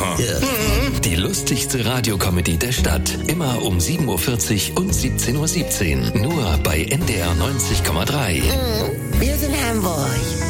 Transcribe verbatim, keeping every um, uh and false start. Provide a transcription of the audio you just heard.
Ja. Ja. Die lustigste Radiokomödie der Stadt. Immer um sieben Uhr vierzig und siebzehn Uhr siebzehn. Nur bei N D R neunzig Komma drei. Wir sind Hamburg.